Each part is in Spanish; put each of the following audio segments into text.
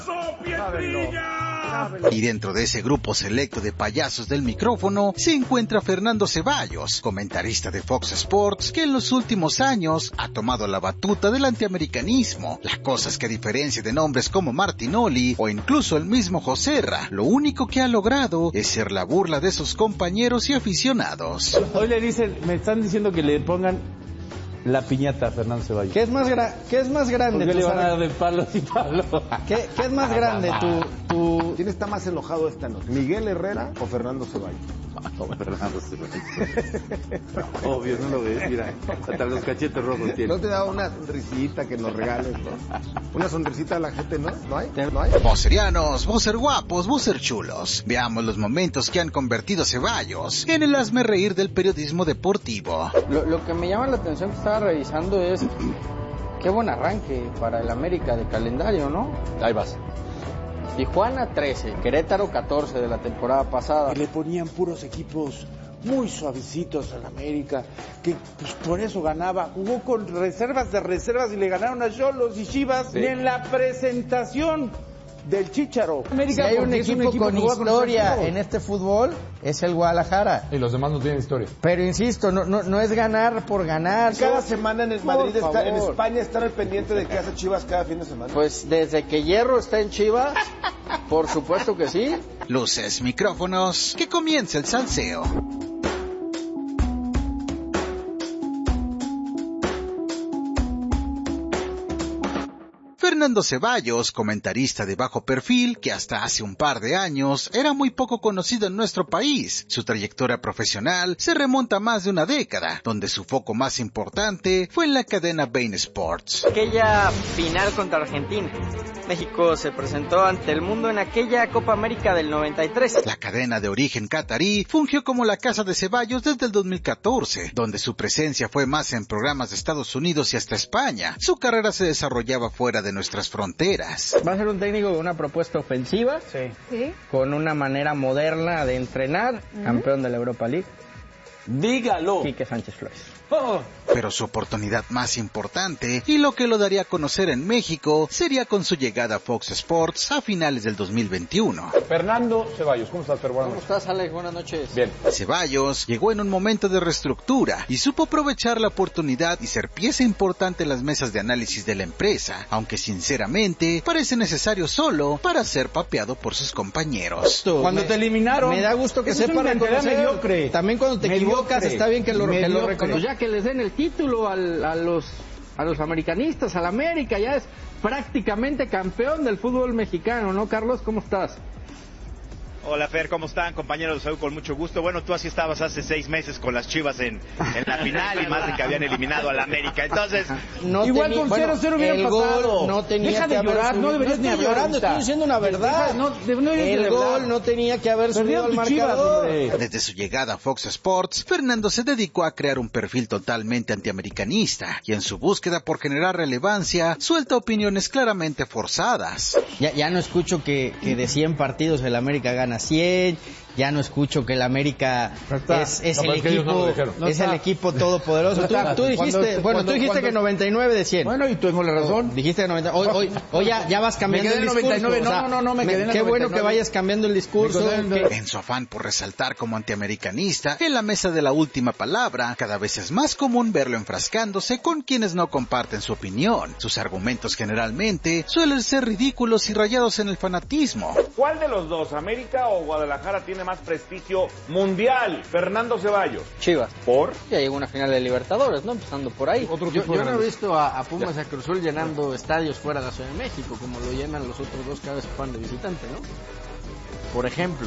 Y dentro de ese grupo selecto de payasos del micrófono se encuentra Fernando Ceballos, comentarista de Fox Sports, que en los últimos años ha tomado la batuta del antiamericanismo. La cosa es que a diferencia de nombres como Martinoli o incluso el mismo Joserra, lo único que ha logrado es ser la burla de sus compañeros y aficionados. Hoy me están diciendo que le pongan la piñata a Fernando Ceballos. ¿Qué es más grande? ¿Por qué le van a dar de palos y palos? ¿Qué es más grande? ¿Quién está más enojado esta noche? ¿Miguel Herrera o Fernando Ceballos? No, Fernando Ceballos. Obvio, no lo ves, mira. Hasta los cachetes rojos tiene. ¿No te da una sonrisita que nos regales, no? Una sonrisita a la gente, ¿no? ¿No hay? ¿No hay? Vocerianos, vocer guapos, vocer chulos. Veamos los momentos que han convertido a Ceballos en el hazmerreír del periodismo deportivo. Lo que me llama la atención que estaba revisando es qué buen arranque para el América de calendario, ¿no? Ahí vas. Tijuana 13, Querétaro 14 de la temporada pasada. Y le ponían puros equipos muy suavecitos al América, que pues por eso ganaba. Jugó con reservas de reservas y le ganaron a Xolos y Chivas. Sí. Y en la presentación del Chícharo. Si hay un equipo con historia en este fútbol, es el Guadalajara. Y los demás no tienen historia. Pero insisto, no es ganar por ganar. Cada semana en el Madrid en España están al pendiente de qué hace Chivas cada fin de semana. Pues desde que Hierro está en Chivas, por supuesto que sí. Luces, micrófonos, que comience el salseo. Fernando Ceballos, comentarista de bajo perfil, que hasta hace un par de años era muy poco conocido en nuestro país. Su trayectoria profesional se remonta a más de una década, donde su foco más importante fue en la cadena Bein Sports. Aquella final contra Argentina. México se presentó ante el mundo en aquella Copa América del 93. La cadena de origen catarí fungió como la casa de Ceballos desde el 2014, donde su presencia fue más en programas de Estados Unidos y hasta España. Su carrera se desarrollaba fuera de nuestras fronteras. Va a ser un técnico con una propuesta ofensiva, Sí. con una manera moderna de entrenar, campeón de la Europa League. Dígalo. Quique Sánchez Flores. Pero su oportunidad más importante, y lo que lo daría a conocer en México, sería con su llegada a Fox Sports a finales del 2021. Fernando Ceballos, ¿cómo estás, Fer? ¿Cómo estás, Alex? Buenas noches. Bien. Ceballos llegó en un momento de reestructura y supo aprovechar la oportunidad y ser pieza importante en las mesas de análisis de la empresa, aunque sinceramente parece necesario solo para ser papeado por sus compañeros. Cuando te eliminaron, Me da gusto que sepa reconocer. mediocre. También cuando te equivocas está bien que lo Mediocre. reconozcas. Ya que les den el título a los americanistas, al América, ya es prácticamente campeón del fútbol mexicano, ¿no, Carlos? ¿Cómo estás? Hola Fer, ¿cómo están? Compañeros de Saúl, con mucho gusto. Bueno, tú así estabas hace 6 meses con las Chivas en la final y más de que habían eliminado al América. Entonces, no igual con 0-0 hubieran pasado. Gol no tenía Deja que de haber llorar, subido. no deberías ni hablar. Llorando, estoy diciendo una verdad. El gol no tenía que haber subido al marcador. Desde su llegada a Fox Sports, Fernando se dedicó a crear un perfil totalmente antiamericanista y en su búsqueda por generar relevancia, suelta opiniones claramente forzadas. Ya no escucho que de 100 partidos el América gana 100. Ya no escucho que el América es el equipo todopoderoso. Tú dijiste que 99 de 100. Bueno, y tengo la razón. Dijiste que 99. Hoy ya vas cambiando el discurso. 99. No, me quedé en el 99. Qué bueno que vayas cambiando el discurso. En su afán por resaltar como antiamericanista, en la mesa de la última palabra, cada vez es más común verlo enfrascándose con quienes no comparten su opinión. Sus argumentos generalmente suelen ser ridículos y rayados en el fanatismo. ¿Cuál de los dos, América o Guadalajara, tiene más prestigio mundial? Fernando Ceballos. Chivas. ¿Por? Ya llegó una final de Libertadores, ¿no? Empezando por ahí. Yo no he visto a Pumas y a Cruz Azul llenando estadios fuera de la Ciudad de México, como lo llenan los otros dos cada vez que van de visitante, ¿no? Por ejemplo.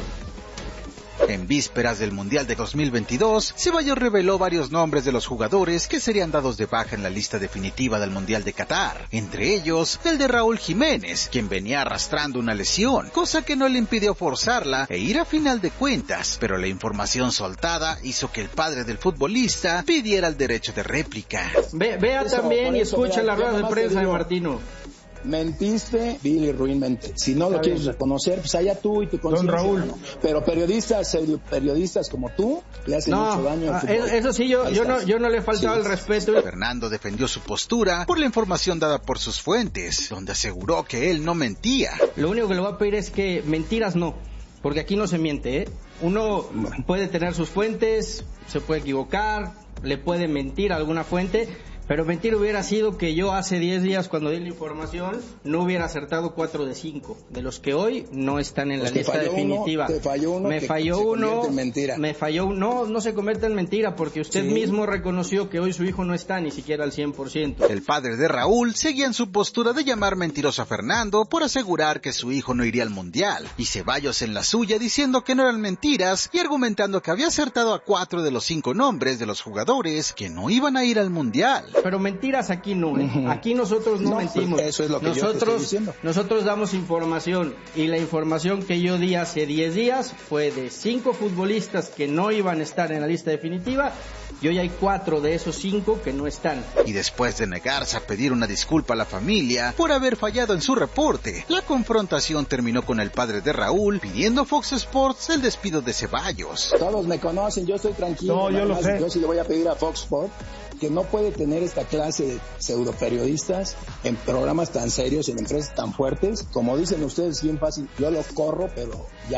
En vísperas del Mundial de 2022, Ceballos reveló varios nombres de los jugadores que serían dados de baja en la lista definitiva del Mundial de Qatar, entre ellos el de Raúl Jiménez, quien venía arrastrando una lesión, cosa que no le impidió forzarla e ir a final de cuentas, pero la información soltada hizo que el padre del futbolista pidiera el derecho de réplica. Vea también y escucha la rueda de prensa de Martino. mentiste vil y ruinmente. Si no lo quieres reconocer, pues allá tú y tu conciencia. Don Raúl. ¿No? Pero periodistas como tú le hacen mucho daño al fútbol. Eso sí, yo no le he faltado el respeto. Fernando defendió su postura por la información dada por sus fuentes, donde aseguró que él no mentía. Lo único que le voy a pedir es que mentiras no, porque aquí no se miente, ¿eh? Uno puede tener sus fuentes, se puede equivocar, le puede mentir a alguna fuente, pero mentir hubiera sido que yo hace 10 días cuando di la información no hubiera acertado 4 de 5, de los que hoy no están en la lista definitiva. Te falló uno. Me falló uno. No se convierte en mentira porque usted mismo reconoció que hoy su hijo no está ni siquiera al 100%. El padre de Raúl seguía en su postura de llamar mentiroso a Fernando por asegurar que su hijo no iría al Mundial, y Ceballos en la suya diciendo que no eran mentiras y argumentando que había acertado a 4 de los 5 nombres de los jugadores que no iban a ir al Mundial. Pero mentiras aquí no, ¿eh? Aquí nosotros no mentimos. Eso es lo que yo te estoy diciendo. Nosotros damos información, y la información que yo di hace 10 días fue de 5 futbolistas que no iban a estar en la lista definitiva, y hoy hay 4 de esos 5 que no están. Y después de negarse a pedir una disculpa a la familia por haber fallado en su reporte, la confrontación terminó con el padre de Raúl pidiendo a Fox Sports el despido de Ceballos. Todos me conocen, yo estoy tranquilo. No, yo lo sé. Yo sí le voy a pedir a Fox Sports que no puede tener esta clase de pseudoperiodistas en programas tan serios, en empresas tan fuertes. Como dicen ustedes, bien fácil, yo lo corro, pero ya.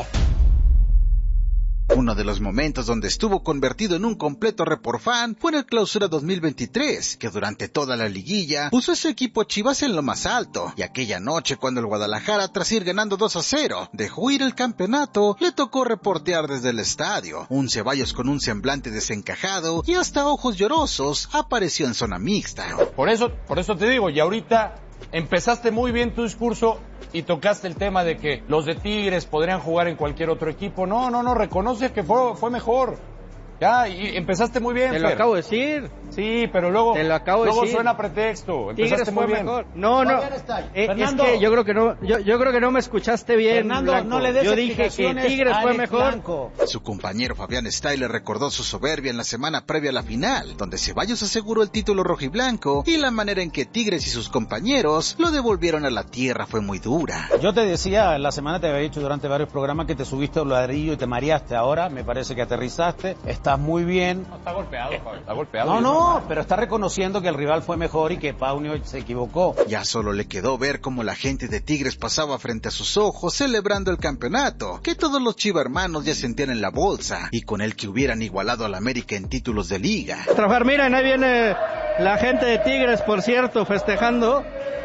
Uno de los momentos donde estuvo convertido en un completo reporfan fue en el Clausura 2023, que durante toda la liguilla puso a su equipo Chivas en lo más alto, y aquella noche cuando el Guadalajara, tras ir ganando 2-0, dejó ir el campeonato, le tocó reportear desde el estadio. Un Ceballos con un semblante desencajado y hasta ojos llorosos apareció en zona mixta. Por eso te digo, y ahorita empezaste muy bien tu discurso y tocaste el tema de que los de Tigres podrían jugar en cualquier otro equipo. No, reconoce que fue mejor. Ya, y empezaste muy bien, Te lo acabo de decir. Sí, pero luego luego suena pretexto. Empezaste Tigres muy fue bien. mejor. No. Es que yo creo que no me escuchaste bien, Fernando, Blanco. No le des yo dije que Tigres fue mejor. Blanco. Su compañero Fabián Steyler recordó su soberbia en la semana previa a la final, donde Ceballos aseguró el título rojiblanco, y la manera en que Tigres y sus compañeros lo devolvieron a la tierra fue muy dura. Yo te decía, en la semana te había dicho durante varios programas que te subiste al ladrillo y te mareaste. Ahora me parece que aterrizaste, estás muy bien. No, está golpeado, Fabián, está golpeado. No, pero está reconociendo que el rival fue mejor y que Paunio se equivocó. Ya solo le quedó ver cómo la gente de Tigres pasaba frente a sus ojos celebrando el campeonato, que todos los Chiva hermanos ya sentían en la bolsa, y con el que hubieran igualado al América en títulos de liga. Trabajar, miren, ahí viene la gente de Tigres, por cierto, festejando.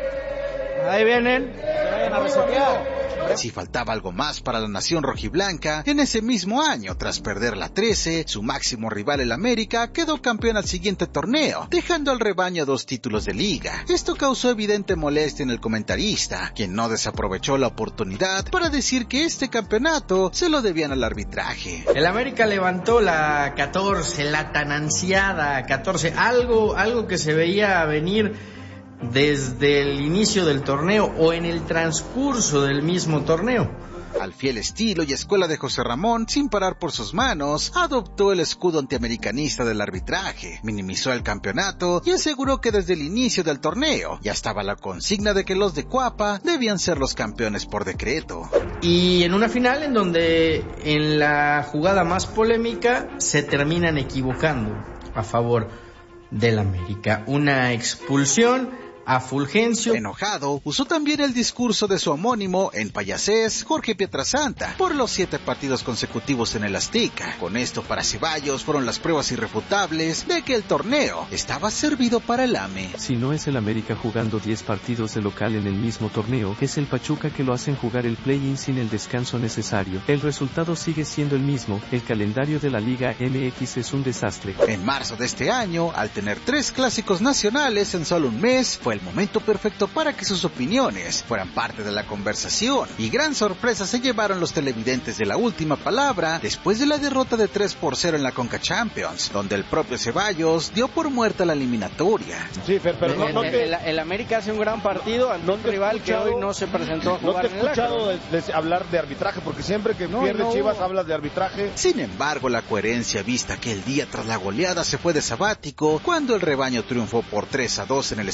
Ahí vienen. Se vayan a resetear. Si faltaba algo más para la nación rojiblanca, en ese mismo año, tras perder la 13, su máximo rival el América quedó campeón al siguiente torneo, dejando al rebaño 2 títulos de liga. Esto causó evidente molestia en el comentarista, quien no desaprovechó la oportunidad para decir que este campeonato se lo debían al arbitraje. El América levantó la 14, la tan ansiada 14, algo que se veía venir desde el inicio del torneo o en el transcurso del mismo torneo. Al fiel estilo y escuela de José Ramón, sin parar por sus manos, adoptó el escudo antiamericanista del arbitraje, minimizó el campeonato y aseguró que desde el inicio del torneo ya estaba la consigna de que los de Cuapa debían ser los campeones por decreto. Y en una final en donde en la jugada más polémica se terminan equivocando a favor del América. Una expulsión a Fulgencio. Enojado, usó también el discurso de su homónimo en Payasés, Jorge Pietrasanta, por los 7 partidos consecutivos en el Azteca. Con esto para Ceballos fueron las pruebas irrefutables de que el torneo estaba servido para el AME. Si no es el América jugando 10 partidos de local en el mismo torneo, es el Pachuca que lo hacen jugar el play-in sin el descanso necesario. El resultado sigue siendo el mismo, el calendario de la Liga MX es un desastre. En marzo de este año, al tener 3 clásicos nacionales en solo un mes, fue el momento perfecto para que sus opiniones fueran parte de la conversación, y gran sorpresa se llevaron los televidentes de La Última Palabra después de la derrota de 3-0 en la Conca Champions, donde el propio Ceballos dio por muerta la eliminatoria. Sí, pero el América hace un gran partido ante un rival que hoy no se presentó a jugar. No te he escuchado hablar de arbitraje, porque siempre que pierde Chivas hablas de arbitraje. Sin embargo, la coherencia vista que el día tras la goleada se fue de sabático cuando el rebaño triunfó por 3-2 en el Estadio Azteca,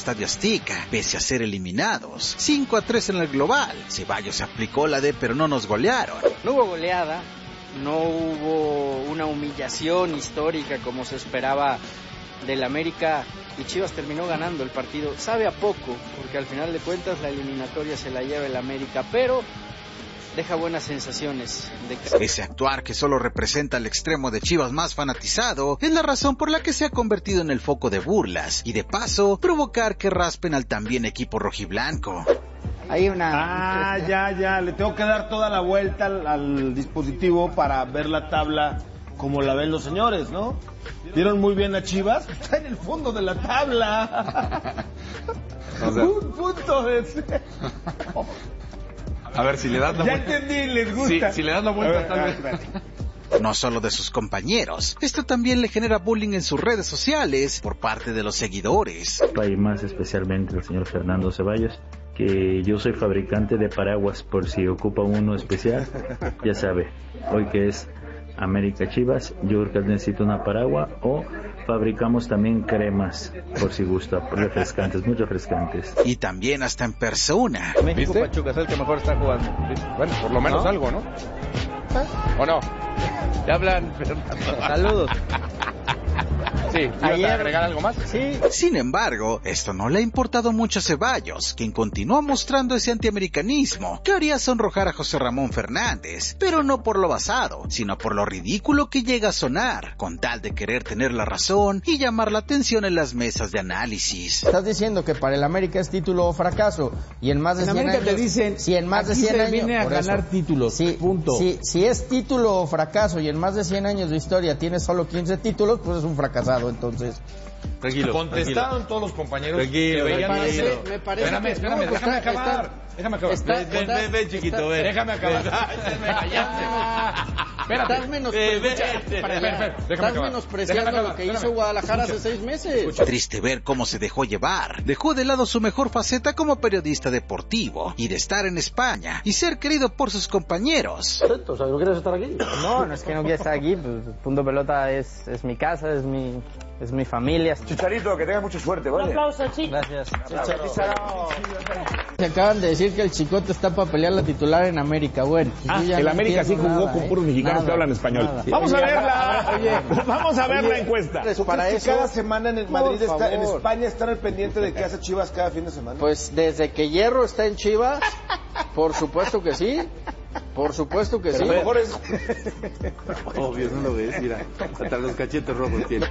Azteca, pese a ser eliminados. 5-3 en el global. Ceballos aplicó la de pero no nos golearon. No hubo goleada, no hubo una humillación histórica como se esperaba del América, y Chivas terminó ganando el partido. Sabe a poco, porque al final de cuentas la eliminatoria se la lleva el América, pero deja buenas sensaciones. Ese actuar que solo representa al extremo de Chivas más fanatizado es la razón por la que se ha convertido en el foco de burlas y de paso provocar que raspen al también equipo rojiblanco. Hay una... ya, le tengo que dar toda la vuelta al dispositivo para ver la tabla como la ven los señores, ¿no? ¿Vieron muy bien a Chivas? Está en el fondo de la tabla. O sea, un punto de... A ver, si le das la vuelta... Ya entendí, les gusta. Si le das la vuelta, tal vez... No solo de sus compañeros, esto también le genera bullying en sus redes sociales por parte de los seguidores. Y más especialmente el señor Fernando Ceballos, que yo soy fabricante de paraguas, por si ocupa uno especial, ya sabe, hoy que es América Chivas, yo creo que necesito una paraguas, o fabricamos también cremas, por si gusta, refrescantes, muy refrescantes. Y también hasta en persona. México Pachuca es el que mejor está jugando. Bueno, por lo menos, ¿no? Algo, ¿no? ¿O no? ¿Te hablan? Saludos. Sí, ¿ibas a agregar algo más? Sí. Sin embargo, esto no le ha importado mucho a Ceballos, quien continúa mostrando ese antiamericanismo que haría sonrojar a José Ramón Fernández, pero no por lo basado, sino por lo ridículo que llega a sonar, con tal de querer tener la razón y llamar la atención en las mesas de análisis. Estás diciendo que para el América es título o fracaso, y en más de 100 América años... te dicen, si en más de 100 años... viene a ganar títulos, punto. Si es título o fracaso, y en más de 100 años de historia tienes solo 15 títulos, pues es un fracasado. Entonces, tranquilo. Contestaron todos los compañeros. Tranquilo, que veían me parece espérame, déjame acabar. Déjame acabar. Ven, chiquito, ven. Déjame acabar. Espérate. Estás menospreciando lo que hizo Guadalajara hace 6 meses. Triste ver cómo se dejó llevar. Dejó de lado su mejor faceta como periodista deportivo y de estar en España y ser querido por sus compañeros. O sea, ¿no quieres estar aquí? No es que no quiera estar aquí. Pues, Punto Pelota es mi casa, es mi familia. Chicharito, que tengas mucha suerte, ¿vale? Un aplauso, chicos. Gracias. Se acaban de decir que el Chicote está para pelear la titular en América. Bueno, el América sí jugó con puros mexicanos que hablan español. Sí. Vamos a verla. Vamos a ver la encuesta. Para eso, cada semana en el Madrid en España están al pendiente de qué hace Chivas cada fin de semana. Pues desde que Hierro está en Chivas, por supuesto que sí. Por supuesto que sí. Lo mejor es... Obvio, no lo ves, mira. Hasta los cachetes rojos tiene.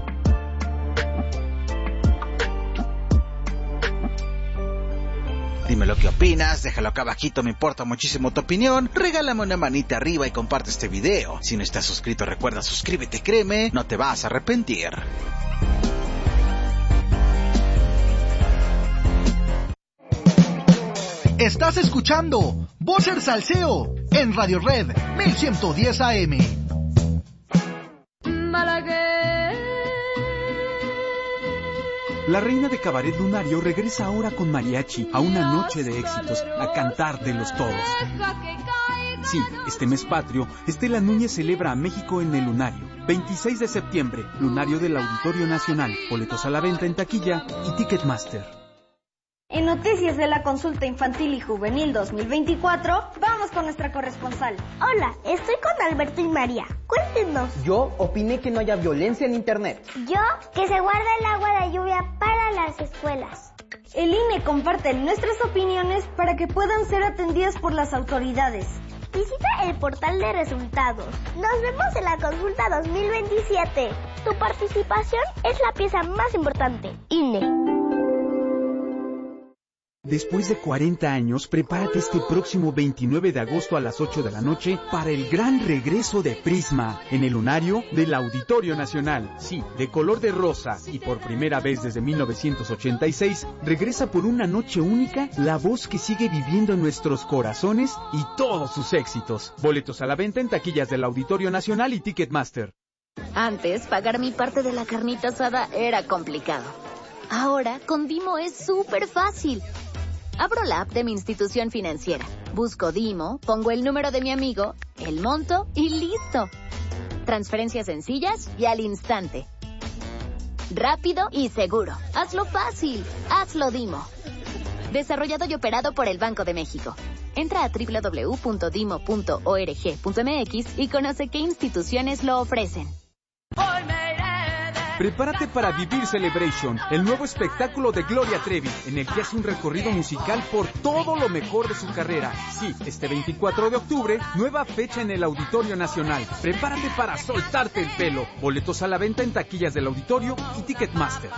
Dime lo que opinas, déjalo acá abajito, me importa muchísimo tu opinión. Regálame una manita arriba y comparte este video. Si no estás suscrito, recuerda suscríbete, créeme, no te vas a arrepentir. Estás escuchando Voces Salseo en Radio Red 1110 AM. La reina de Cabaret Lunario regresa ahora con mariachi a una noche de éxitos, a cantártelos todos. Sí, este mes patrio, Estela Núñez celebra a México en el Lunario. 26 de septiembre, Lunario del Auditorio Nacional. Boletos a la venta en taquilla y Ticketmaster. En Noticias de la Consulta Infantil y Juvenil 2024, vamos con nuestra corresponsal. Hola, estoy con Alberto y María. Cuéntenos. Yo opiné que no haya violencia en Internet. Yo, que se guarda el agua de lluvia para las escuelas. El INE comparte nuestras opiniones para que puedan ser atendidas por las autoridades. Visita el portal de resultados. Nos vemos en la Consulta 2027. Tu participación es la pieza más importante. INE. Después de 40 años, prepárate este próximo 29 de agosto a las 8 de la noche para el gran regreso de Prisma en el Lunario del Auditorio Nacional. Sí, de color de rosa y por primera vez desde 1986, regresa por una noche única la voz que sigue viviendo en nuestros corazones y todos sus éxitos. Boletos a la venta en taquillas del Auditorio Nacional y Ticketmaster. Antes, pagar mi parte de la carnita asada era complicado. Ahora, con Dimo es súper fácil. Abro la app de mi institución financiera, busco Dimo, pongo el número de mi amigo, el monto y listo. Transferencias sencillas y al instante. rápido y seguro. Hazlo fácil. Hazlo Dimo. Desarrollado y operado por el Banco de México. Entra a www.dimo.org.mx y conoce qué instituciones lo ofrecen. Prepárate para vivir Celebration, el nuevo espectáculo de Gloria Trevi, en el que hace un recorrido musical por todo lo mejor de su carrera. Sí, este 24 de octubre, nueva fecha en el Auditorio Nacional. Prepárate para soltarte el pelo. Boletos a la venta en taquillas del Auditorio y Ticketmaster.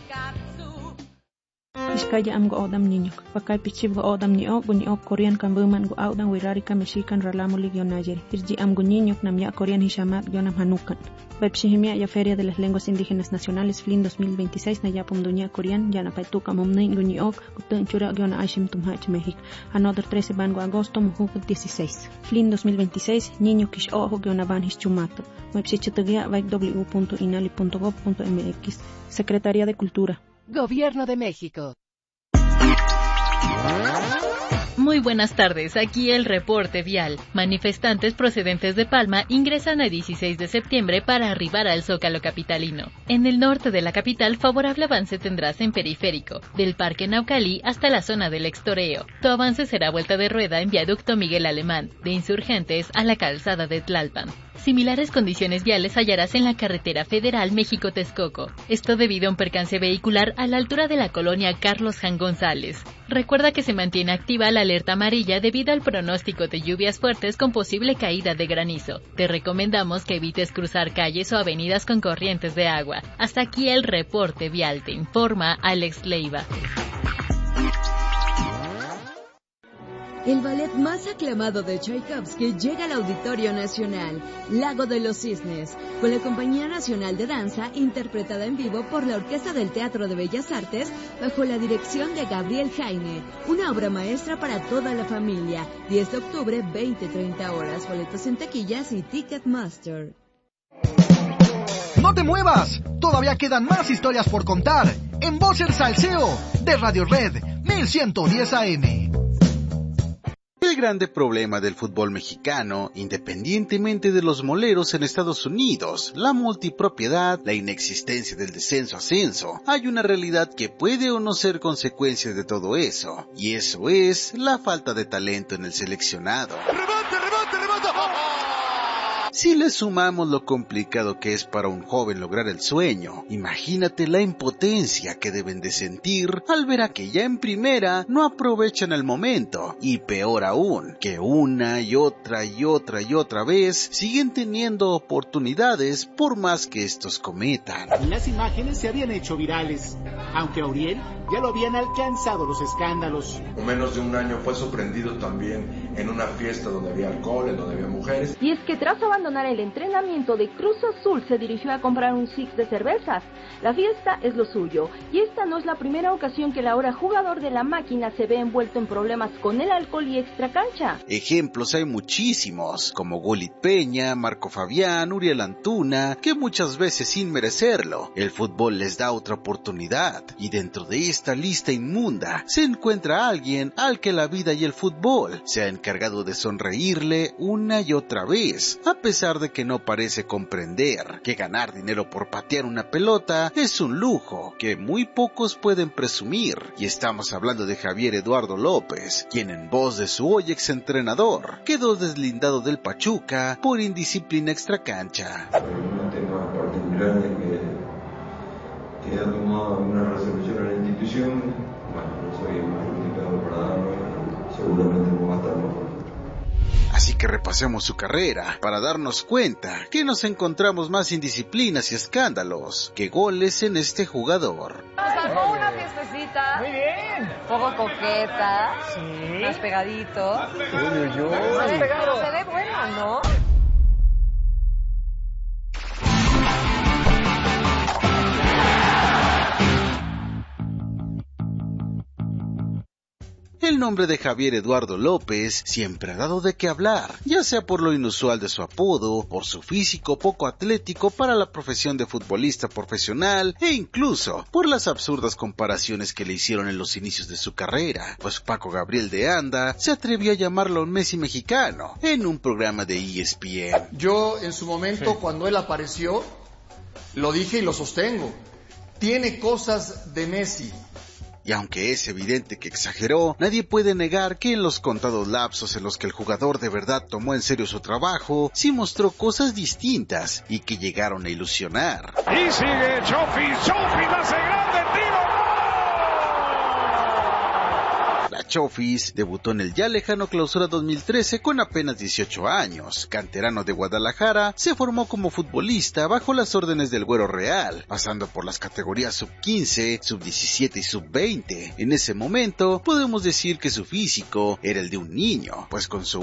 Iskaya am go odam niño, pakay pichib go odam ni ok Korean kambuman go odam wirari kameshikan ralamulig yon Niger. Irji am go niño nam ya Korean hishamat yonam hanukan. Bepshihimia ya Feria de las Lenguas Indígenas Nacionales FLIN 2026 na yapum dunya Korean ya na paituka mumnay go ni ok kutun chura yon ashim tumhach México. Another 13 ban go agosto mujuk 16. FLIN 2026 niño kish ojo yon aban hischumato. Mepsichitugia vaik w.inali.gov.mx. Secretaría de Cultura. Gobierno de México. Muy buenas tardes, aquí el reporte vial. Manifestantes procedentes de Palma ingresan a 16 de septiembre para arribar al Zócalo capitalino. En el norte de la capital, favorable avance tendrás en Periférico, del Parque Naucalí hasta la zona del Extoreo. Tu avance será vuelta de rueda en Viaducto Miguel Alemán, de Insurgentes a la calzada de Tlalpan. Similares condiciones viales hallarás en la carretera federal México-Texcoco. Esto debido a un percance vehicular a la altura de la colonia Carlos Jan González. Recuerda que se mantiene activa la alerta amarilla debido al pronóstico de lluvias fuertes con posible caída de granizo. Te recomendamos que evites cruzar calles o avenidas con corrientes de agua. Hasta aquí el reporte vial, te informa Alex Leiva. El ballet más aclamado de Tchaikovsky llega al Auditorio Nacional, Lago de los Cisnes, con la Compañía Nacional de Danza, interpretada en vivo por la Orquesta del Teatro de Bellas Artes, bajo la dirección de Gabriel Jaime. Una obra maestra para toda la familia. 10 de octubre, 20-30 horas. Boletos en taquillas y Ticketmaster. ¡No te muevas! Todavía quedan más historias por contar en Voces Salseo de Radio Red 1110 AM. El grande problema del fútbol mexicano, independientemente de los moleros en Estados Unidos, la multipropiedad, la inexistencia del descenso-ascenso, hay una realidad que puede o no ser consecuencia de todo eso, y eso es la falta de talento en el seleccionado. Si le sumamos lo complicado que es para un joven lograr el sueño, imagínate la impotencia que deben de sentir al ver a que ya en primera no aprovechan el momento, y peor aún, que una y otra vez siguen teniendo oportunidades por más que estos cometan. Las imágenes se habían hecho virales, aunque a Uriel ya lo habían alcanzado los escándalos. En menos de un año fue sorprendido también en una fiesta donde había alcohol, en donde había mujeres. Y es que tras abandonar el entrenamiento de Cruz Azul se dirigió a comprar un six de cervezas. La fiesta es lo suyo, y esta no es la primera ocasión que el ahora jugador de la máquina se ve envuelto en problemas con el alcohol y extracancha. Ejemplos hay muchísimos, como Gulit Peña, Marco Fabián, Uriel Antuna, que muchas veces sin merecerlo, el fútbol les da otra oportunidad, y dentro de esta lista inmunda se encuentra alguien al que la vida y el fútbol se ha encargado de sonreírle una y otra vez, a pesar de que no parece comprender que ganar dinero por patear una pelota es un lujo que muy pocos pueden presumir, y estamos hablando de Javier Eduardo López, quien en voz de su hoy exentrenador quedó deslindado del Pachuca por indisciplina extracancha. Un tema particular de que ha tomado una resolución en la institución, bueno, no soy el más indicado para darlo, seguramente no va a estar mejor. Así que repasemos su carrera para darnos cuenta que nos encontramos más indisciplinas y escándalos que goles en este jugador. Nos armó una fiestecita. Muy bien. Un poco coqueta. Sí. Más pegadito. Más pegado. Se ve bueno, ¿no? El nombre de Javier Eduardo López siempre ha dado de qué hablar, ya sea por lo inusual de su apodo, por su físico poco atlético para la profesión de futbolista profesional, e incluso por las absurdas comparaciones que le hicieron en los inicios de su carrera, pues Paco Gabriel de Anda se atrevió a llamarlo un Messi mexicano en un programa de ESPN. Yo en su momento, cuando él apareció, lo dije y lo sostengo. tiene cosas de Messi. Y aunque es evidente que exageró, nadie puede negar que en los contados lapsos en los que el jugador de verdad tomó en serio su trabajo, sí mostró cosas distintas y que llegaron a ilusionar. Y sigue Chofis, Chofis hace grande tiro. La Chofis debutó en el ya lejano Clausura 2013 con apenas 18 años. Canterano de Guadalajara, se formó como futbolista bajo las órdenes del Güero Real, pasando por las categorías sub-15, sub-17 y sub-20. En ese momento, podemos decir que su físico era el de un niño, pues con su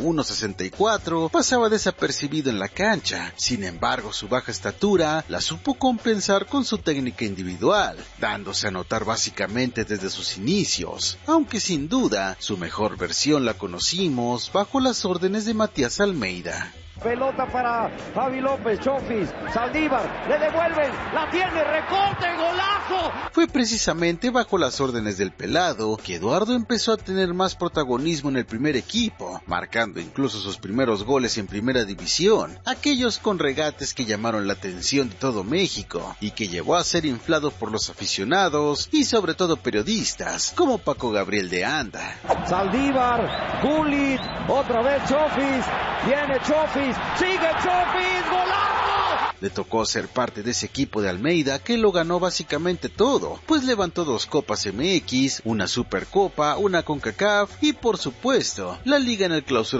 1.64 pasaba desapercibido en la cancha. Sin embargo, su baja estatura la supo compensar con su técnica individual, dándose a notar básicamente desde sus inicios, aunque sin duda su mejor versión la conocimos bajo las órdenes de Matías Almeida. Pelota para Javi López, Chofis, Saldívar, le devuelven, la tiene, recorte, golazo. Fue precisamente bajo las órdenes del pelado que Eduardo empezó a tener más protagonismo en el primer equipo, marcando incluso sus primeros goles en primera división, aquellos con regates que llamaron la atención de todo México y que llevó a ser inflado por los aficionados y sobre todo periodistas como Paco Gabriel de Anda. Saldívar, Gullit, otra vez Chofis, viene Chofis. ¡Sigue Chofis! ¡Golazo! Le tocó ser parte de ese equipo de Almeida que lo ganó básicamente todo, pues levantó 2 Copas MX, una Supercopa, una CONCACAF y por supuesto la Liga en el Clausura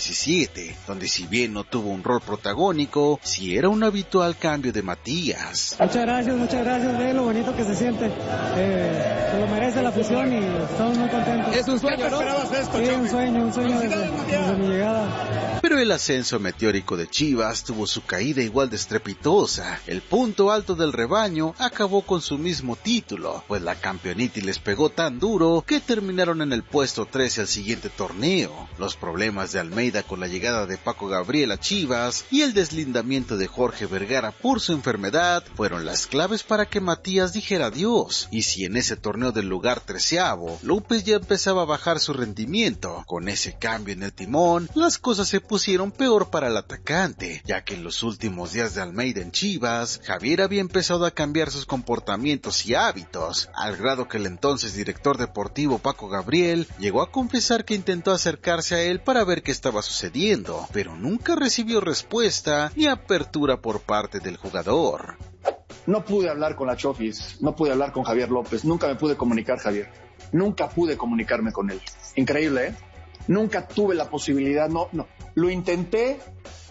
2017, donde si bien no tuvo un rol protagónico, sí era un habitual cambio de Matías. Muchas gracias, ve lo bonito que se siente, se lo merece la afición y estamos muy contentos. Es un sueño, ¿no? Sí, un sueño desde mi llegada. Pero el ascenso meteórico de Chivas tuvo su caída igual de estrepitosa. El punto alto del rebaño acabó con su mismo título, pues la campeonitis les pegó tan duro que terminaron en el puesto 13 al siguiente torneo. Los problemas de Almeida con la llegada de Paco Gabriel a Chivas y el deslindamiento de Jorge Vergara por su enfermedad fueron las claves para que Matías dijera adiós. Y si en ese torneo del lugar 13avo, López ya empezaba a bajar su rendimiento, con ese cambio en el timón, las cosas se pusieron peor para el atacante, ya que en los últimos días de Almeida en Chivas, Javier había empezado a cambiar sus comportamientos y hábitos, al grado que el entonces director deportivo Paco Gabriel llegó a confesar que intentó acercarse a él para ver qué estaba sucediendo, pero nunca recibió respuesta ni apertura por parte del jugador. No pude hablar con la Chofis, no pude hablar con Javier López, nunca me pude comunicar, Javier. Nunca pude comunicarme con él. Increíble, ¿eh? Nunca tuve la posibilidad, no. Lo intenté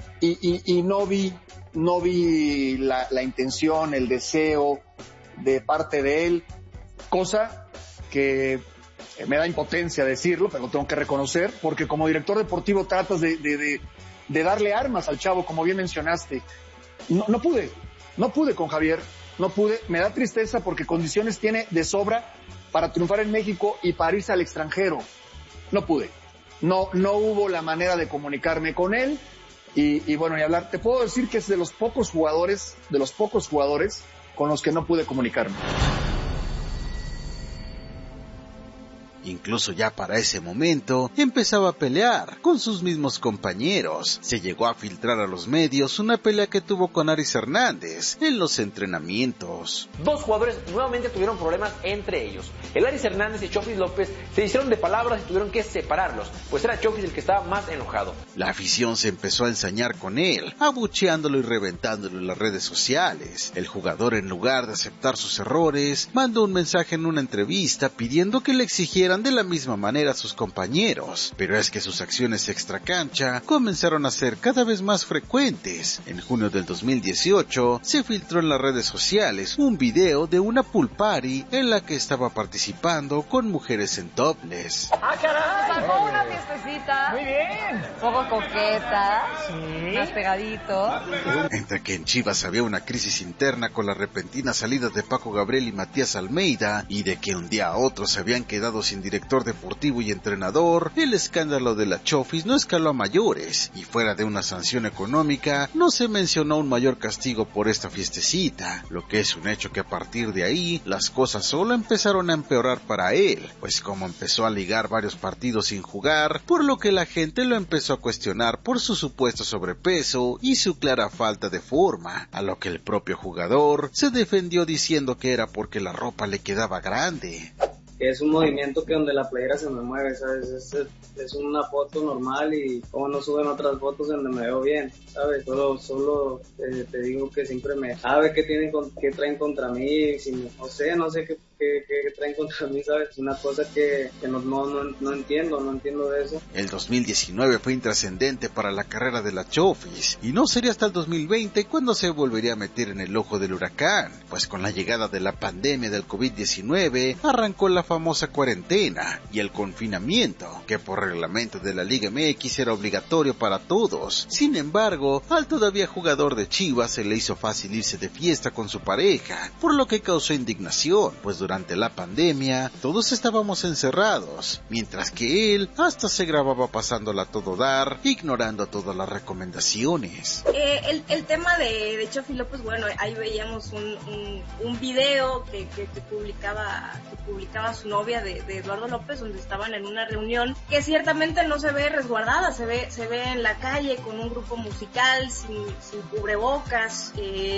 y no vi la intención, el deseo de parte de él, cosa que me da impotencia decirlo, pero lo tengo que reconocer, porque como director deportivo tratas de darle armas al chavo, como bien mencionaste. No pude con Javier, no pude, me da tristeza porque condiciones tiene de sobra para triunfar en México y para irse al extranjero. No pude. No hubo la manera de comunicarme con él y bueno, ni hablar. Te puedo decir que es de los pocos jugadores con los que no pude comunicarme. Incluso ya para ese momento empezaba a pelear con sus mismos compañeros. Se llegó a filtrar a los medios una pelea que tuvo con Aris Hernández en los entrenamientos. 2 jugadores nuevamente tuvieron problemas entre ellos. El Aris Hernández y Chofis López se hicieron de palabras y tuvieron que separarlos, pues era Chofis el que estaba más enojado. La afición se empezó a ensañar con él, abucheándolo y reventándolo en las redes sociales. El jugador, en lugar de aceptar sus errores, mandó un mensaje en una entrevista pidiendo que le exigieran de la misma manera a sus compañeros, pero es que sus acciones extracancha comenzaron a ser cada vez más frecuentes. En junio del 2018 se filtró en las redes sociales un video de una pool party en la que estaba participando con mujeres en topless. ¡Ah, caray! Sacó una fiestecita. Muy bien. Un poco coqueta. Sí. Más pegadito. Entre que en Chivas había una crisis interna con la repentina salida de Paco Gabriel y Matías Almeida, y de que un día a otro se habían quedado sin director deportivo y entrenador, el escándalo de la Chofis no escaló a mayores, y fuera de una sanción económica, no se mencionó un mayor castigo por esta fiestecita, lo que es un hecho que a partir de ahí, las cosas solo empezaron a empeorar para él, pues como empezó a ligar varios partidos sin jugar, por lo que la gente lo empezó a cuestionar por su supuesto sobrepeso y su clara falta de forma, a lo que el propio jugador se defendió diciendo que era porque la ropa le quedaba grande. Es un movimiento que donde la playera se me mueve, ¿sabes? Es una foto normal y como no suben otras fotos donde me veo bien, ¿sabes? Solo te digo que siempre me sabe qué traen contra mí, si no sé qué traen contra mí, ¿sabes? Es una cosa que no entiendo de eso. El 2019 fue intrascendente para la carrera de la Chofis y no sería hasta el 2020 cuando se volvería a meter en el ojo del huracán, pues con la llegada de la pandemia del COVID-19 arrancó la famosa cuarentena y el confinamiento, que por reglamento de la Liga MX era obligatorio para todos. Sin embargo, al todavía jugador de Chivas se le hizo fácil irse de fiesta con su pareja, por lo que causó indignación, pues durante la pandemia todos estábamos encerrados, mientras que él hasta se grababa pasándola a todo dar, ignorando todas las recomendaciones. El tema de Chofi López, bueno, ahí veíamos un video que publicaba su novia de Eduardo López, donde estaban en una reunión que ciertamente no se ve resguardada, se ve en la calle con un grupo musical sin cubrebocas,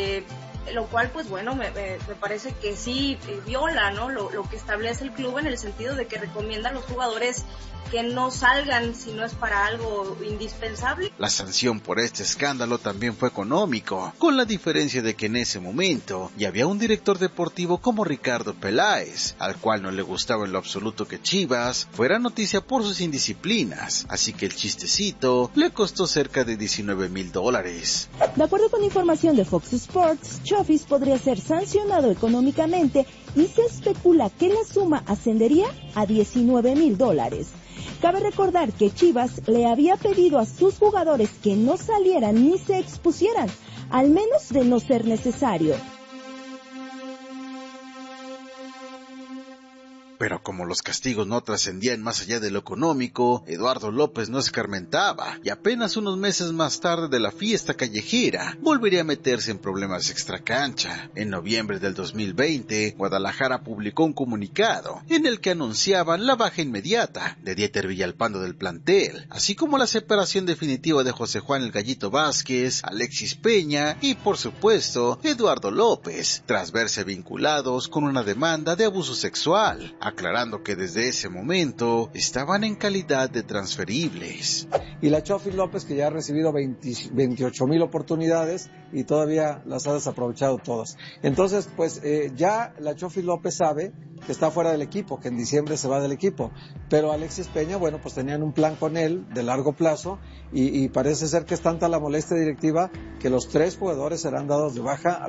lo cual pues bueno me parece que sí viola, ¿no? lo que establece el club, en el sentido de que recomienda a los jugadores que no salgan si no es para algo indispensable. La sanción por este escándalo también fue económico, con la diferencia de que en ese momento ya había un director deportivo como Ricardo Peláez, al cual no le gustaba en lo absoluto que Chivas fuera noticia por sus indisciplinas, así que el chistecito le costó cerca de $19,000. De acuerdo con información de Fox Sports, Chofis podría ser sancionado económicamente y se especula que la suma ascendería a $19,000. Cabe recordar que Chivas le había pedido a sus jugadores que no salieran ni se expusieran, al menos de no ser necesario. Pero como los castigos no trascendían más allá de lo económico, Eduardo López no escarmentaba, y apenas unos meses más tarde de la fiesta callejera, volvería a meterse en problemas extracancha. En noviembre del 2020, Guadalajara publicó un comunicado, en el que anunciaban la baja inmediata de Dieter Villalpando del plantel, así como la separación definitiva de José Juan El Gallito Vázquez, Alexis Peña y, por supuesto, Eduardo López, tras verse vinculados con una demanda de abuso sexual, aclarando que desde ese momento estaban en calidad de transferibles. Y la Chofi López, que ya ha recibido 28,000 oportunidades y todavía las ha desaprovechado todas. Entonces, pues ya la Chofi López sabe que está fuera del equipo, que en diciembre se va del equipo. Pero Alexis Peña, bueno, pues tenían un plan con él de largo plazo y parece ser que es tanta la molestia directiva que los 3 jugadores serán dados de baja.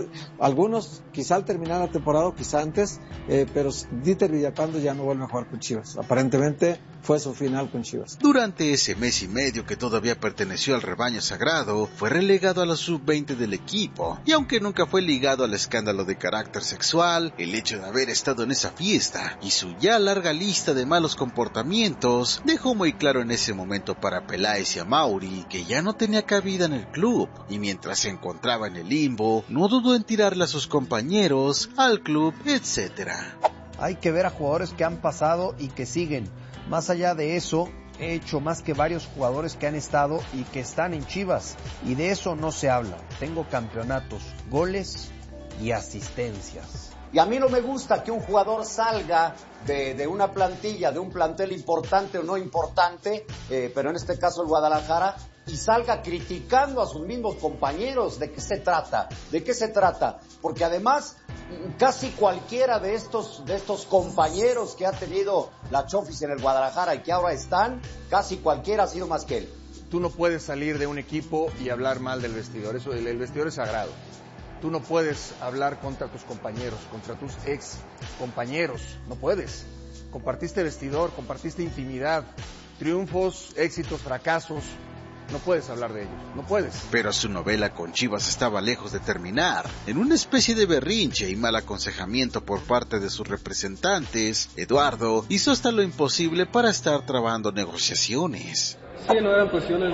Algunos quizá al terminar la temporada, quizá antes, pero Dieter Villalpando ya no vuelve a jugar con Chivas. Aparentemente fue su final con Chivas. Durante ese mes y medio que todavía perteneció al rebaño sagrado, fue relegado a la sub-20 del equipo, y aunque nunca fue ligado al escándalo de carácter sexual, el hecho de haber estado en esa fiesta y su ya larga lista de malos comportamientos dejó muy claro en ese momento para Peláez y a Mauri que ya no tenía cabida en el club, y mientras se encontraba en el limbo, no dudó en tirarle a sus compañeros, al club, etc. Hay que ver a jugadores que han pasado y que siguen. Más allá de eso, he hecho más que varios jugadores que han estado y que están en Chivas, y de eso no se habla. Tengo campeonatos, goles y asistencias. Y a mí no me gusta que un jugador salga de una plantilla, de un plantel importante o no importante, pero en este caso el Guadalajara, y salga criticando a sus mismos compañeros. ¿De qué se trata? ¿De qué se trata? Porque además casi cualquiera de estos compañeros que ha tenido la Chofis en el Guadalajara y que ahora están, casi cualquiera ha sido más que él. Tú no puedes salir de un equipo y hablar mal del vestidor. Eso, el vestidor es sagrado. Tú no puedes hablar contra tus compañeros, contra tus ex compañeros. No puedes. Compartiste vestidor, compartiste intimidad, triunfos, éxitos, fracasos. No puedes hablar de ellos, no puedes. Pero su novela con Chivas estaba lejos de terminar. En una especie de berrinche y mal aconsejamiento por parte de sus representantes, Eduardo hizo hasta lo imposible para estar trabando negociaciones. Sí, no eran cuestiones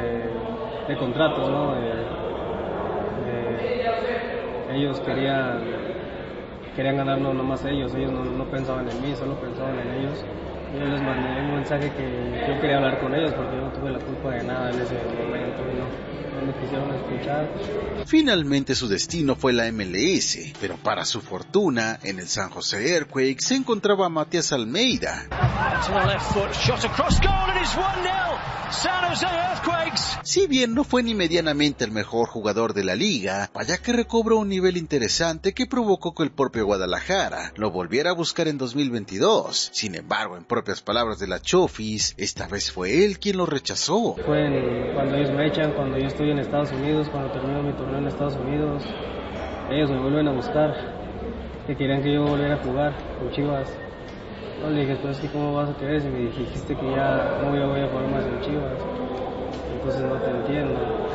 de contrato, ¿no? Ellos querían ganar no más ellos no pensaban en mí, solo pensaban en ellos. Yo les mandé un mensaje que yo quería hablar con ellos porque yo no tuve la culpa de nada en ese momento, no me quisieron escuchar. Finalmente su destino fue la MLS, pero para su fortuna, en el San Jose Earthquakes se encontraba Matías Almeida. Si bien no fue ni medianamente el mejor jugador de la liga, vaya que recobró un nivel interesante que provocó que el propio Guadalajara lo volviera a buscar en 2022. Sin embargo, en propias palabras de la Chofis, esta vez fue él quien lo rechazó. Fue cuando ellos me echan, cuando yo estoy en Estados Unidos, cuando termino mi torneo en Estados Unidos, ellos me vuelven a buscar, que querían que yo volviera a jugar con Chivas. No, le dije, pues, ¿cómo vas a querer si me dijiste que ya no voy a jugar más en Chivas? Entonces no te entiendo.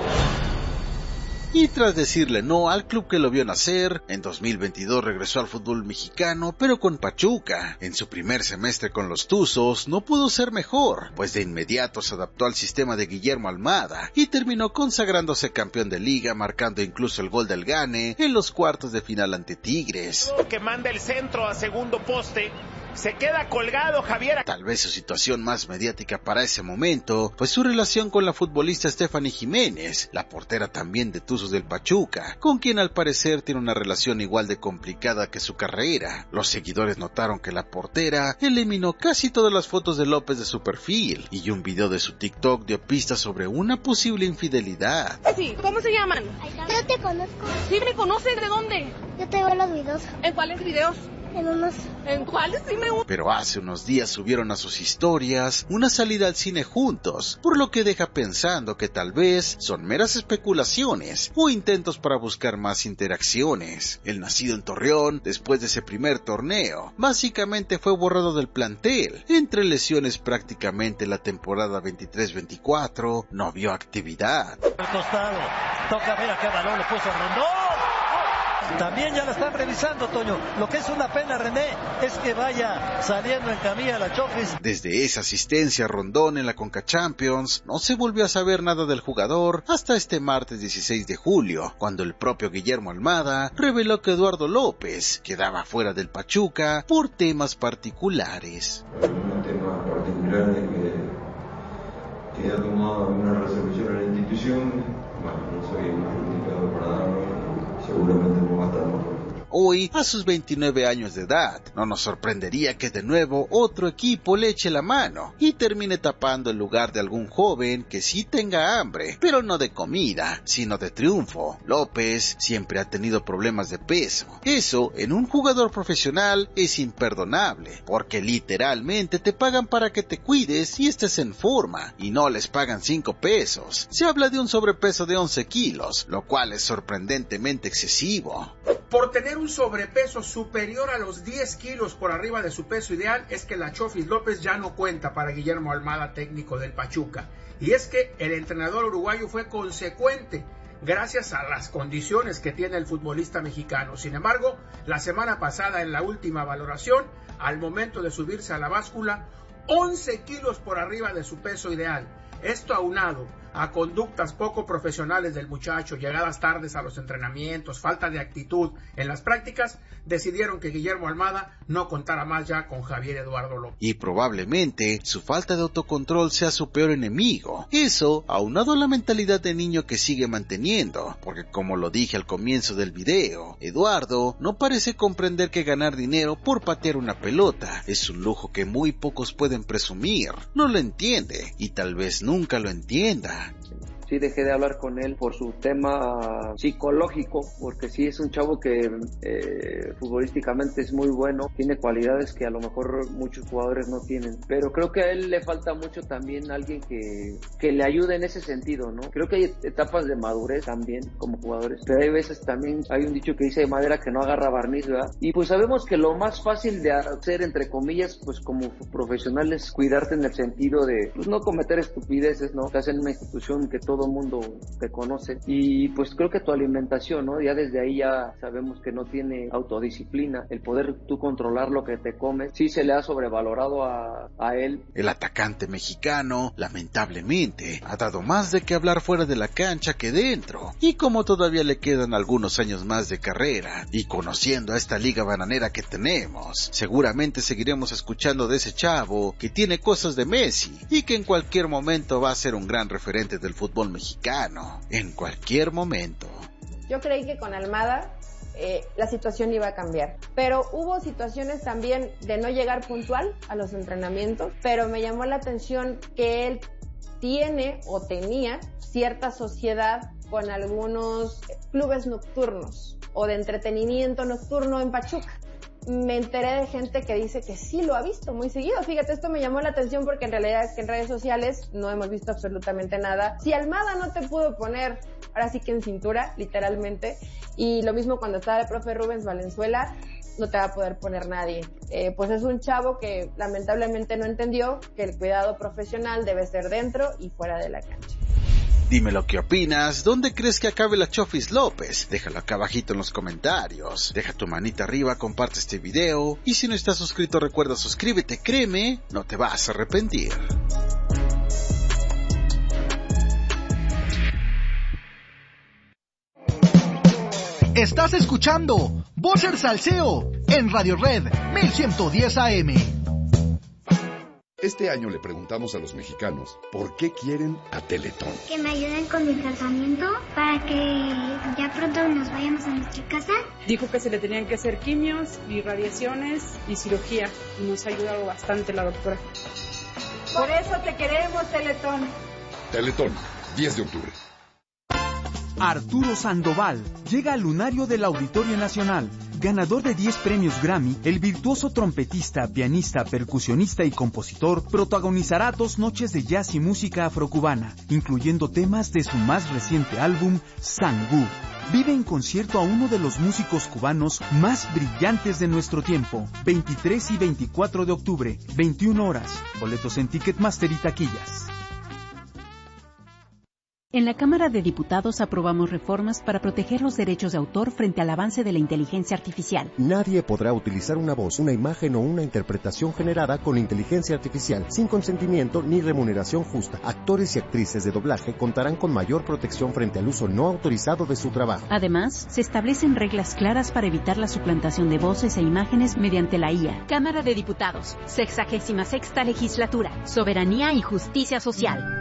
Y tras decirle no al club que lo vio nacer, en 2022 regresó al fútbol mexicano, pero con Pachuca. En su primer semestre con los Tuzos no pudo ser mejor, pues de inmediato se adaptó al sistema de Guillermo Almada y terminó consagrándose campeón de liga, marcando incluso el gol del gane en los cuartos de final ante Tigres. Que manda el centro a segundo poste. Se queda colgado Javier. Tal vez su situación más mediática para ese momento fue su relación con la futbolista Stephanie Jiménez, la portera también de Tuzos del Pachuca, con quien al parecer tiene una relación igual de complicada que su carrera. Los seguidores notaron que la portera eliminó casi todas las fotos de López de su perfil, y un video de su TikTok dio pistas sobre una posible infidelidad. Sí, ¿cómo se llaman? Yo te conozco. ¿Sí me conoces? ¿De dónde? Yo te veo los videos. ¿En cuáles videos? ¿En cuáles? Dime uno. Pero hace unos días subieron a sus historias una salida al cine juntos, por lo que deja pensando que tal vez son meras especulaciones o intentos para buscar más interacciones. El nacido en Torreón, después de ese primer torneo, básicamente fue borrado del plantel. Entre lesiones prácticamente la temporada 23-24 no vio actividad. Al costado, toca ver a qué balón le puso Rondón. También ya la están revisando, Toño. Lo que es una pena, René, es que vaya saliendo en camilla la Chofis. Desde esa asistencia a Rondón en la Conca Champions, no se volvió a saber nada del jugador hasta este martes 16 de julio, cuando el propio Guillermo Almada reveló que Eduardo López quedaba fuera del Pachuca por temas particulares. Un tema particular de que ha tomado una resolución en la institución, bueno, no soy el más indicado para darlo. Seguramente no va a estar mejor. Hoy, a sus 29 años de edad, no nos sorprendería que de nuevo otro equipo le eche la mano y termine tapando el lugar de algún joven que sí tenga hambre, pero no de comida, sino de triunfo. López siempre ha tenido problemas de peso. Eso, en un jugador profesional, es imperdonable, porque literalmente te pagan para que te cuides y estés en forma, y no les pagan 5 pesos. Se habla de un sobrepeso de 11 kilos, lo cual es sorprendentemente excesivo. Por tener un sobrepeso superior a los 10 kilos por arriba de su peso ideal, es que la Chofis López ya no cuenta para Guillermo Almada, técnico del Pachuca. Y es que el entrenador uruguayo fue consecuente gracias a las condiciones que tiene el futbolista mexicano. Sin embargo, la semana pasada en la última valoración, al momento de subirse a la báscula, 11 kilos por arriba de su peso ideal. Esto aunado a conductas poco profesionales del muchacho, llegadas tardes a los entrenamientos, falta de actitud en las prácticas, decidieron que Guillermo Almada no contara más ya con Javier Eduardo López. Y probablemente su falta de autocontrol sea su peor enemigo. Eso, aunado a la mentalidad de niño que sigue manteniendo, porque como lo dije al comienzo del video, Eduardo no parece comprender que ganar dinero por patear una pelota es un lujo que muy pocos pueden presumir. No lo entiende, y tal vez nunca lo entienda. Sí, dejé de hablar con él por su tema psicológico, porque sí es un chavo que futbolísticamente es muy bueno, tiene cualidades que a lo mejor muchos jugadores no tienen, pero creo que a él le falta mucho también alguien que le ayude en ese sentido, ¿no? Creo que hay etapas de madurez también como jugadores, pero hay veces también, hay un dicho que dice madera que no agarra barniz, ¿verdad? Y pues sabemos que lo más fácil de hacer, entre comillas, pues como profesional es cuidarte en el sentido de pues no cometer estupideces, ¿no? Estás en una institución que todo todo el mundo te conoce. Y pues creo que tu alimentación, ¿no? Ya desde ahí ya sabemos que no tiene autodisciplina. El poder tú controlar lo que te comes, sí se le ha sobrevalorado a él. El atacante mexicano, lamentablemente, ha dado más de qué hablar fuera de la cancha que dentro. Y como todavía le quedan algunos años más de carrera, y conociendo a esta liga bananera que tenemos, seguramente seguiremos escuchando de ese chavo que tiene cosas de Messi y que en cualquier momento va a ser un gran referente del fútbol mexicano. En cualquier momento. Yo creí que con Almada la situación iba a cambiar, pero hubo situaciones también de no llegar puntual a los entrenamientos, pero me llamó la atención que él tiene o tenía cierta sociedad con algunos clubes nocturnos o de entretenimiento nocturno en Pachuca. Me enteré de gente que dice que sí lo ha visto muy seguido. Fíjate, esto me llamó la atención porque en realidad es que en redes sociales no hemos visto absolutamente nada. Si Almada no te pudo poner, ahora sí que en cintura, literalmente, y lo mismo cuando estaba el profe Rubens Valenzuela, no te va a poder poner nadie. Pues es un chavo que lamentablemente no entendió que el cuidado profesional debe ser dentro y fuera de la cancha. Dime lo que opinas, ¿dónde crees que acabe la Chofis López? Déjalo acá abajito en los comentarios. Deja tu manita arriba, comparte este video, y si no estás suscrito recuerda suscríbete, créeme, no te vas a arrepentir. Estás escuchando Boxer Salseo en Radio Red 1110 AM. Este año le preguntamos a los mexicanos por qué quieren a Teletón. Que me ayuden con mi tratamiento para que ya pronto nos vayamos a nuestra casa. Dijo que se le tenían que hacer quimios y radiaciones y cirugía. Y nos ha ayudado bastante la doctora. Por eso te queremos, Teletón. Teletón, 10 de octubre. Arturo Sandoval llega al lunario del Auditorio Nacional. Ganador de 10 premios Grammy, el virtuoso trompetista, pianista, percusionista y compositor protagonizará 2 noches de jazz y música afrocubana, incluyendo temas de su más reciente álbum, Sangú. Vive en concierto a uno de los músicos cubanos más brillantes de nuestro tiempo. 23 y 24 de octubre, 21 horas. Boletos en Ticketmaster y taquillas. En la Cámara de Diputados aprobamos reformas para proteger los derechos de autor frente al avance de la inteligencia artificial. Nadie podrá utilizar una voz, una imagen o una interpretación generada con inteligencia artificial sin consentimiento ni remuneración justa. Actores y actrices de doblaje contarán con mayor protección frente al uso no autorizado de su trabajo. Además, se establecen reglas claras para evitar la suplantación de voces e imágenes mediante la IA. Cámara de Diputados, 66ª Legislatura, Soberanía y Justicia Social.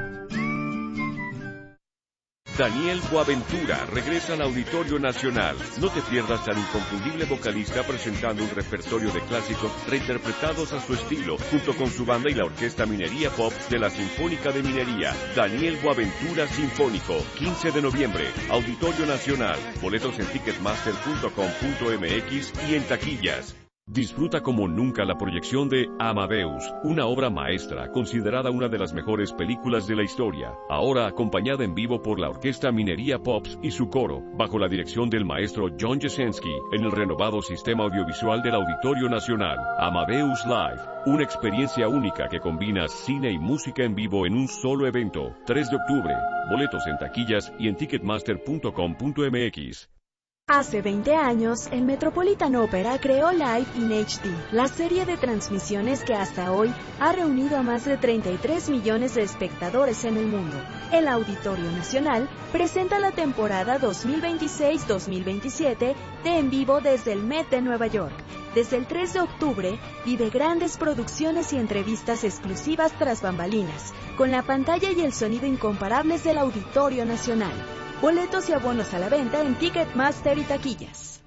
Daniel Boaventura regresa al Auditorio Nacional. No te pierdas al inconfundible vocalista presentando un repertorio de clásicos reinterpretados a su estilo, junto con su banda y la Orquesta Minería Pop de la Sinfónica de Minería. Daniel Boaventura Sinfónico, 15 de noviembre, Auditorio Nacional. Boletos en ticketmaster.com.mx y en taquillas. Disfruta como nunca la proyección de Amadeus, una obra maestra considerada una de las mejores películas de la historia, ahora acompañada en vivo por la Orquesta Minería Pops y su coro, bajo la dirección del maestro John Jasenski, en el renovado sistema audiovisual del Auditorio Nacional. Amadeus Live, una experiencia única que combina cine y música en vivo en un solo evento. 3 de octubre, boletos en taquillas y en ticketmaster.com.mx. Hace 20 años, el Metropolitan Opera creó Live in HD, la serie de transmisiones que hasta hoy ha reunido a más de 33 millones de espectadores en el mundo. El Auditorio Nacional presenta la temporada 2026-2027 de En Vivo desde el Met de Nueva York. Desde el 3 de octubre, vive grandes producciones y entrevistas exclusivas tras bambalinas, con la pantalla y el sonido incomparables del Auditorio Nacional. Boletos y abonos a la venta en Ticketmaster y taquillas.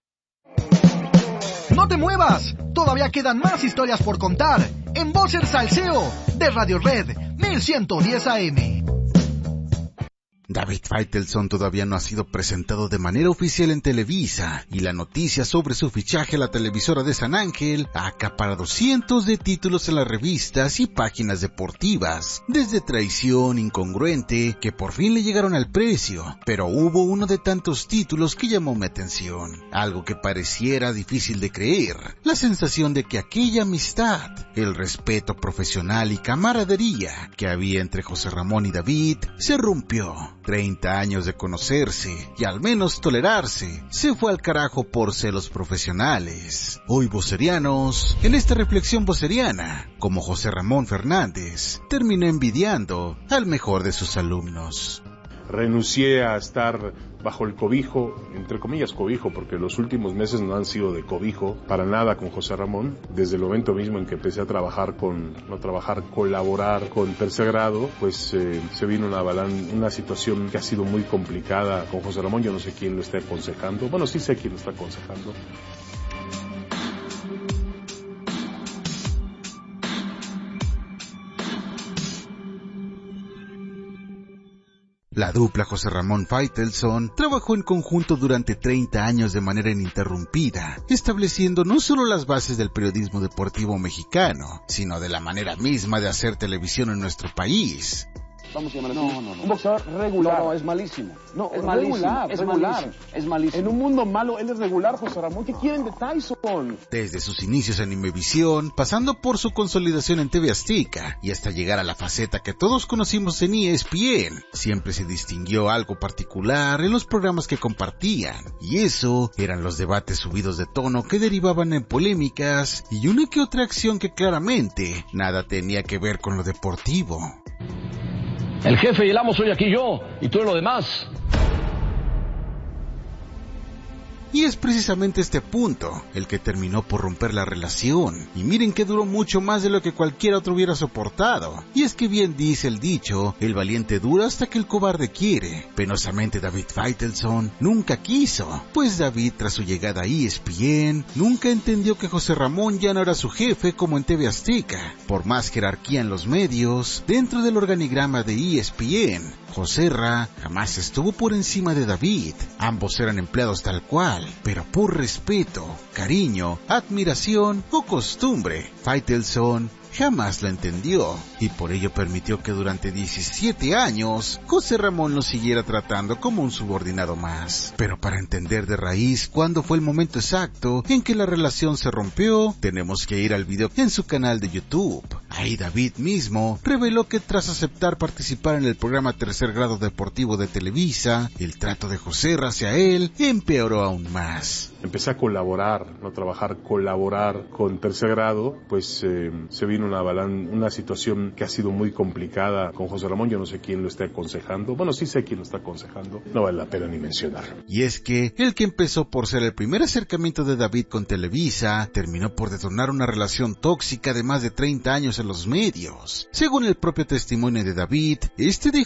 ¡No te muevas! Todavía quedan más historias por contar en Boxer Salseo de Radio Red 1110 AM. David Faitelson todavía no ha sido presentado de manera oficial en Televisa, y la noticia sobre su fichaje a la televisora de San Ángel ha acaparado cientos de títulos en las revistas y páginas deportivas, desde Traición Incongruente, que por fin le llegaron al precio, pero hubo uno de tantos títulos que llamó mi atención, algo que pareciera difícil de creer, la sensación de que aquella amistad, el respeto profesional y camaradería que había entre José Ramón y David, se rompió. 30 años de conocerse y al menos tolerarse se fue al carajo por celos profesionales. Hoy vocerianos, en esta reflexión voceriana, como José Ramón Fernández, terminó envidiando al mejor de sus alumnos. Renuncié a estar bajo el cobijo, entre comillas cobijo, porque los últimos meses no han sido de cobijo para nada con José Ramón. Desde el momento mismo en que empecé a colaborar con Tercer Grado, pues se vino una situación que ha sido muy complicada con José Ramón. Yo no sé quién lo está aconsejando. Bueno, sí sé quién lo está aconsejando. La dupla José Ramón Faitelson trabajó en conjunto durante 30 años de manera ininterrumpida, estableciendo no solo las bases del periodismo deportivo mexicano, sino de la manera misma de hacer televisión en nuestro país. Vamos a llamar así. No. Un boxeador regular. No, es malísimo. No, es regular. Es malísimo. En un mundo malo, él es regular, José Ramón. ¿Qué quieren de Tyson? Desde sus inicios en Imevisión, pasando por su consolidación en TV Azteca y hasta llegar a la faceta que todos conocimos en ESPN, siempre se distinguió algo particular en los programas que compartían, y eso eran los debates subidos de tono que derivaban en polémicas y una que otra acción que claramente nada tenía que ver con lo deportivo. El jefe y el amo soy aquí yo, y tú lo demás. Y es precisamente este punto el que terminó por romper la relación. Y miren que duró mucho más de lo que cualquier otro hubiera soportado. Y es que bien dice el dicho, el valiente dura hasta que el cobarde quiere. Penosamente David Faitelson nunca quiso, pues David, tras su llegada a ESPN, nunca entendió que José Ramón ya no era su jefe como en TV Azteca. Por más jerarquía en los medios, dentro del organigrama de ESPN, Joserra jamás estuvo por encima de David. Ambos eran empleados tal cual, pero por respeto, cariño, admiración o costumbre, Faitelson jamás la entendió, y por ello permitió que durante 17 años José Ramón lo siguiera tratando como un subordinado más. Pero para entender de raíz cuándo fue el momento exacto en que la relación se rompió, tenemos que ir al video en su canal de YouTube. Ahí David mismo reveló que tras aceptar participar en el programa Tercer Grado Deportivo de Televisa, el trato de Joserra hacia él empeoró aún más. Empecé a colaborar con Tercer Grado, pues se vino una situación que ha sido muy complicada con José Ramón. Yo no sé quién lo está aconsejando. Bueno, sí sé quién lo está aconsejando. No vale la pena ni mencionar. Y es que el que empezó por ser el primer acercamiento de David con Televisa, terminó por detonar una relación tóxica de más de 30 años en los medios. Según el propio testimonio de David, este dejó